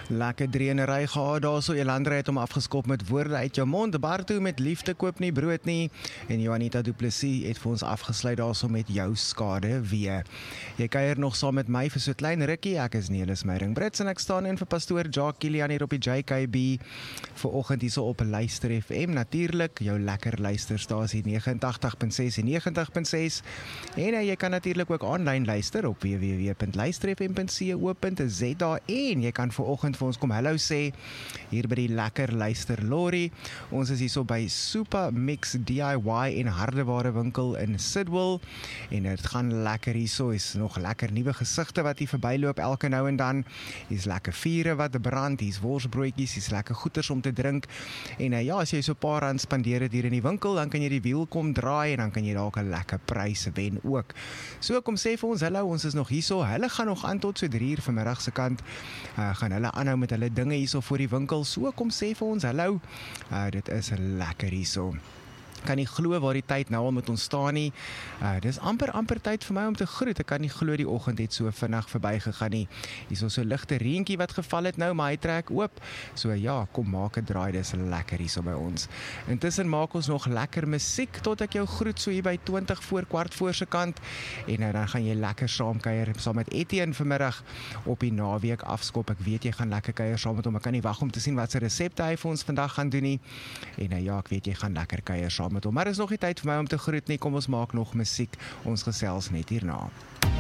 Lekker drieënery gehad daar so, Jolanda het hom afgeskop met woorde uit jou mond, Bartu met liefde koop nie brood nie, en Juanita Du Plessis het vir ons afgesluit daar so met jou skade weer. Jy kuier nog saam met my vir so klein rukkie, ek is Nelis Meiring Brits en ek staan in vir pastoor Jacques Kilian hier op die JKB, vanoggend hier so op Luister FM, natuurlik, jou lekker luisterstasie 89.6 en 90.6, en jy kan natuurlik ook aanlyn luister op www.luisterfm.co.za en jy kan vanoggend vir ons kom hallo sê, hier by die lekker luister Lori. Ons is hier so by Super Mix DIY en hardeware winkel in Sidwell, en het gaan lekker hier so, is nog lekker nuwe gesigte wat hier verbyloop elke nou en dan, hier is lekker vure wat brand, hier is worsbroodjies, hier is lekker goeders om te drink, en ja, as jy so paar rand spandeer het hier in die winkel, dan kan jy die wiel kom draai, en dan kan jy dalk 'n lekker prys wen ook. So kom sê vir ons hallo, ons is nog hier so, hulle gaan nog aan tot so 3 uur vanmiddag se kant, gaan hulle aanhou met hulle dinge hierso voor die winkel, so kom sê vir ons hallo, dit is lekker hierso. Kan nie glo waar die tyd nou al met ons staan nie, dis amper tyd vir my om te groet, ek kan nie glo die oggend het so vinnig verby gegaan nie, hier is so 'n ligte reentjie wat geval het nou, maar hy trek oop, so ja, kom maak 'n draai, dis lekker hier so by ons. Intussen maak ons nog lekker musiek, tot ek jou groet so hier by 20 voor kwart voor se kant, en dan gaan jy lekker saamkuier, saam met Etienne vanmiddag, op die naweek afskop, ek weet jy gaan lekker kuier saam met hom, ek kan nie wag om te sien wat se resepte hy vir ons vandag gaan doen nie, en ja, ek weet jy gaan lekker kuier saam met hom, maar is nog nie tyd vir my om te groet nie, kom ons maak nog musiek, ons gesels net hierna.